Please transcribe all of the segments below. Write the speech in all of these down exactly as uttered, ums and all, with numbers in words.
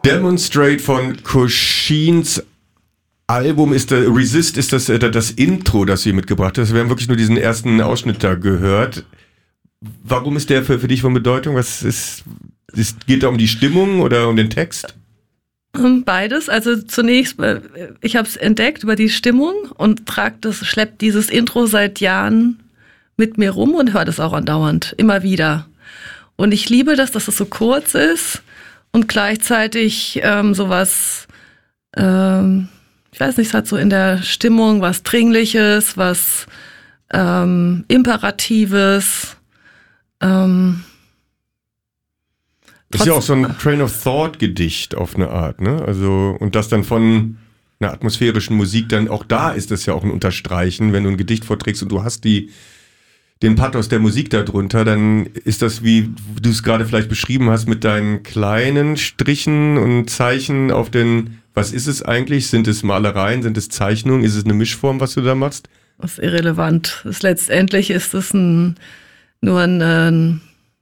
Demonstrate von Koshins Album ist der Resist, ist das das Intro, das sie mitgebracht hat. Wir haben wirklich nur diesen ersten Ausschnitt da gehört. Warum ist der für, für dich von Bedeutung? Was ist, ist, geht da um die Stimmung oder um den Text? Beides. Also zunächst, ich habe es entdeckt über die Stimmung und trage das, schleppt dieses Intro seit Jahren mit mir rum und höre das auch andauernd, immer wieder. Und ich liebe das, dass es so kurz ist und gleichzeitig ähm, sowas, ähm, ich weiß nicht, es hat so in der Stimmung was Dringliches, was ähm, Imperatives. Ähm, Das ist ja auch so ein Train of Thought Gedicht auf eine Art, ne? Also, und das dann von einer atmosphärischen Musik dann, auch da ist das ja auch ein Unterstreichen, wenn du ein Gedicht vorträgst und du hast die, den Pathos der Musik darunter, dann ist das, wie du es gerade vielleicht beschrieben hast, mit deinen kleinen Strichen und Zeichen auf den, was ist es eigentlich? Sind es Malereien, sind es Zeichnungen, ist es eine Mischform, was du da machst? Das ist irrelevant. Das letztendlich ist es ein, nur ein, ein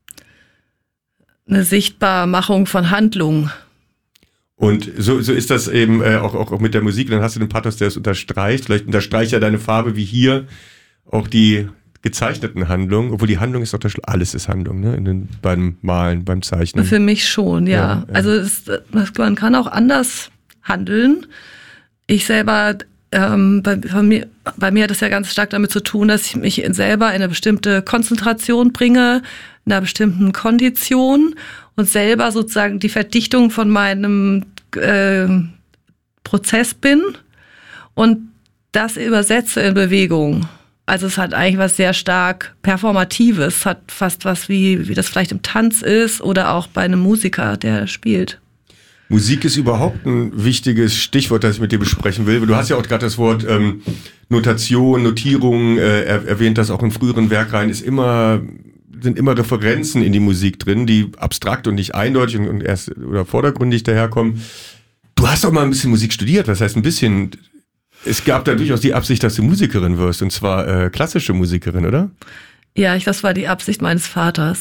eine Sichtbarmachung von Handlungen. Und so, so ist das eben äh, auch, auch, auch mit der Musik. Dann hast du den Pathos, der es unterstreicht. Vielleicht unterstreicht ja deine Farbe wie hier auch die gezeichneten Handlungen. Obwohl die Handlung ist doch das Schlu- alles ist Handlung, ne? In den, beim Malen, beim Zeichnen. Für mich schon, ja. ja, ja. Also es, man kann auch anders handeln. Ich selber, ähm, bei, bei, mir, bei mir hat das ja ganz stark damit zu tun, dass ich mich selber in eine bestimmte Konzentration bringe, in einer bestimmten Kondition und selber sozusagen die Verdichtung von meinem äh, Prozess bin und das übersetze in Bewegung. Also es hat eigentlich was sehr stark Performatives, hat fast was wie, wie das vielleicht im Tanz ist oder auch bei einem Musiker, der spielt. Musik ist überhaupt ein wichtiges Stichwort, das ich mit dir besprechen will. Du hast ja auch gerade das Wort ähm, Notation, Notierung äh, erwähnt, das auch in früheren Werkreihen ist immer... sind immer Referenzen in die Musik drin, die abstrakt und nicht eindeutig und, und erst oder vordergründig daherkommen. Du hast doch mal ein bisschen Musik studiert, was heißt ein bisschen? Es gab da durchaus die Absicht, dass du Musikerin wirst, und zwar äh, klassische Musikerin, oder? Ja, ich, das war die Absicht meines Vaters.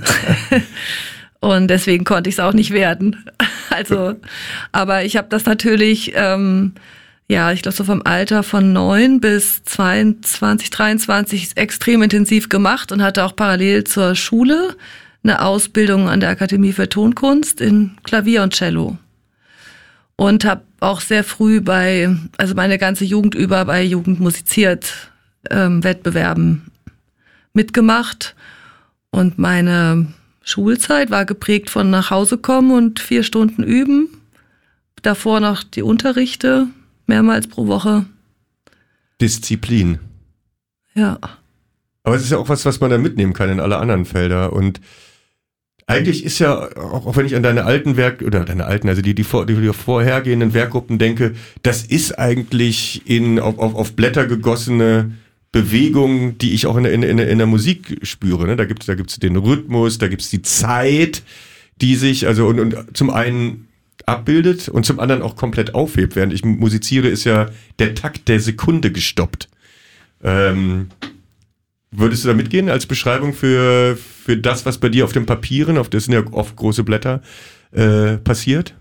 Und deswegen konnte ich es auch nicht werden. Also, aber ich habe das natürlich... Ähm, Ja, ich glaube so vom Alter von neun bis zweiundzwanzig, dreiundzwanzig extrem intensiv gemacht und hatte auch parallel zur Schule eine Ausbildung an der Akademie für Tonkunst in Klavier und Cello. Und habe auch sehr früh bei, also meine ganze Jugend über bei Jugend musiziert, ähm, Wettbewerben mitgemacht. Und meine Schulzeit war geprägt von nach Hause kommen und vier Stunden üben. Davor noch die Unterrichte. Mehrmals pro Woche. Disziplin. Ja. Aber es ist ja auch was, was man da mitnehmen kann in alle anderen Felder. Und eigentlich ist ja, auch, auch wenn ich an deine alten Werk, oder deine alten, also die, die, vor, die, die vorhergehenden Werkgruppen denke, das ist eigentlich in, auf, auf, auf Blätter gegossene Bewegung, die ich auch in der, in, in, in der Musik spüre. Ne? Da gibt es da gibt's den Rhythmus, da gibt es die Zeit, die sich, also und, und zum einen abbildet und zum anderen auch komplett aufhebt. Während ich musiziere, ist ja der Takt der Sekunde gestoppt. Ähm, würdest du da mitgehen als Beschreibung für, für das, was bei dir auf den Papieren, auf das sind ja oft große Blätter, äh, passiert?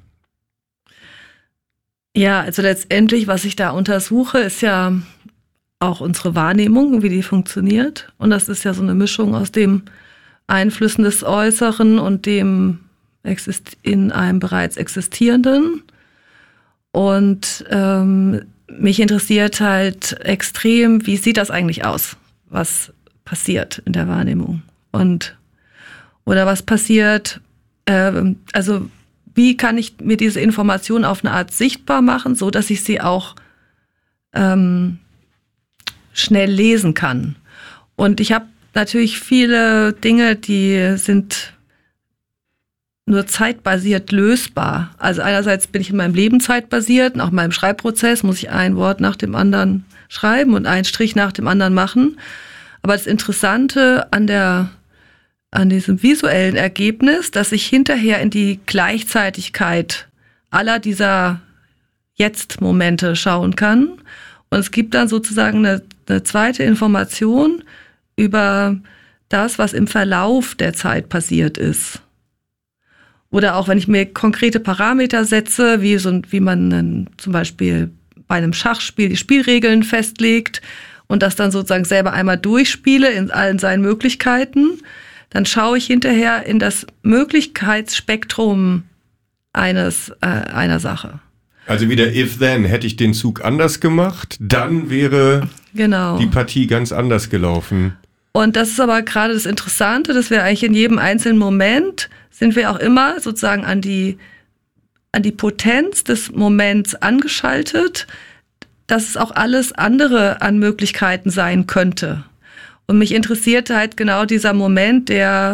Ja, also letztendlich, was ich da untersuche, ist ja auch unsere Wahrnehmung, wie die funktioniert. Und das ist ja so eine Mischung aus dem Einflüssen des Äußeren und dem in einem bereits existierenden. Und ähm, mich interessiert halt extrem, wie sieht das eigentlich aus, was passiert in der Wahrnehmung und oder was passiert, äh, also wie kann ich mir diese Information auf eine Art sichtbar machen, so dass ich sie auch ähm, schnell lesen kann. Und ich habe natürlich viele Dinge, die sind nur zeitbasiert lösbar. Also einerseits bin ich in meinem Leben zeitbasiert, und auch in meinem Schreibprozess muss ich ein Wort nach dem anderen schreiben und einen Strich nach dem anderen machen. Aber das Interessante an der, an diesem visuellen Ergebnis, dass ich hinterher in die Gleichzeitigkeit aller dieser Jetzt-Momente schauen kann. Und es gibt dann sozusagen eine, eine zweite Information über das, was im Verlauf der Zeit passiert ist. Oder auch wenn ich mir konkrete Parameter setze, wie, so, wie man dann zum Beispiel bei einem Schachspiel die Spielregeln festlegt und das dann sozusagen selber einmal durchspiele in allen seinen Möglichkeiten, dann schaue ich hinterher in das Möglichkeitsspektrum eines äh, einer Sache. Also wieder if then, hätte ich den Zug anders gemacht, dann wäre genau. die Partie ganz anders gelaufen. Und das ist aber gerade das Interessante, dass wir eigentlich in jedem einzelnen Moment sind wir auch immer sozusagen an die, an die Potenz des Moments angeschaltet, dass es auch alles andere an Möglichkeiten sein könnte. Und mich interessiert halt genau dieser Moment, der,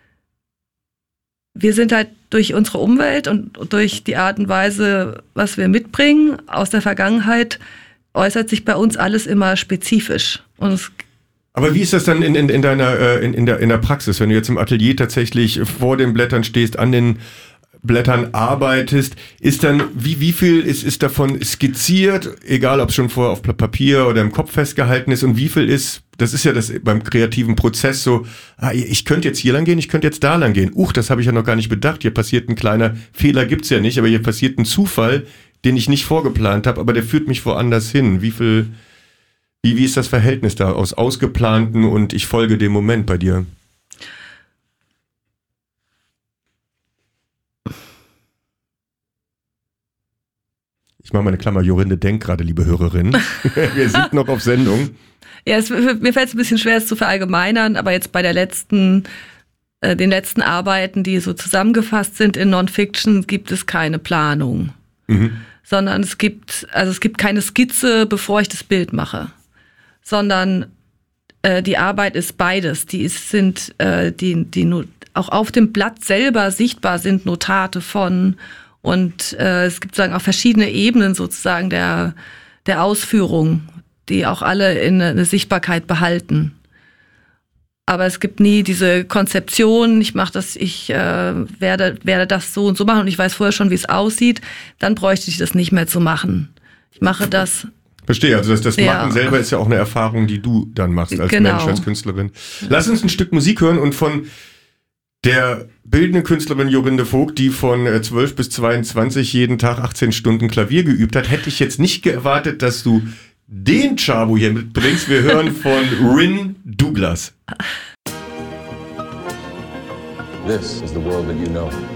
wir sind halt durch unsere Umwelt und durch die Art und Weise, was wir mitbringen aus der Vergangenheit, äußert sich bei uns alles immer spezifisch. Und es Aber wie ist das dann in, in, in deiner in, in, der, in der Praxis, wenn du jetzt im Atelier tatsächlich vor den Blättern stehst, an den Blättern arbeitest, ist dann, wie, wie viel ist, ist davon skizziert, egal ob es schon vorher auf Papier oder im Kopf festgehalten ist, und wie viel ist, das ist ja das beim kreativen Prozess so, ah, ich könnte jetzt hier lang gehen, ich könnte jetzt da lang gehen. Uch, das habe ich ja noch gar nicht bedacht, hier passiert ein kleiner Fehler, gibt's ja nicht, aber hier passiert ein Zufall, den ich nicht vorgeplant habe, aber der führt mich woanders hin. Wie viel, wie, wie ist das Verhältnis da aus ausgeplanten und ich folge dem Moment bei dir? Ich mache meine Klammer, Jorinde denkt gerade, liebe Hörerin. Wir sind noch auf Sendung. Ja, es, mir fällt es ein bisschen schwer, es zu verallgemeinern, aber jetzt bei der letzten, äh, den letzten Arbeiten, die so zusammengefasst sind in Non-Fiction, gibt es keine Planung. Mhm. Sondern es gibt, also es gibt keine Skizze, bevor ich das Bild mache. Sondern äh, die Arbeit ist beides. Die ist, sind, äh, die, die nur auch auf dem Blatt selber sichtbar sind Notate von. Und äh, es gibt sozusagen auch verschiedene Ebenen sozusagen der, der Ausführung, die auch alle in eine Sichtbarkeit behalten. Aber es gibt nie diese Konzeption, ich mache das, ich äh, werde, werde das so und so machen und ich weiß vorher schon, wie es aussieht, dann bräuchte ich das nicht mehr zu machen. Ich mache das. Verstehe, also das, das ja. Machen selber ist ja auch eine Erfahrung, die du dann machst als genau. Mensch, als Künstlerin. Lass uns ein Stück Musik hören und von der bildende Künstlerin Jorinde Vogt, die von zwölf bis zweiundzwanzig jeden Tag achtzehn Stunden Klavier geübt hat, hätte ich jetzt nicht erwartet, dass du den Csabo hier mitbringst. Wir hören von Ryn Douglas. This is the world that you know.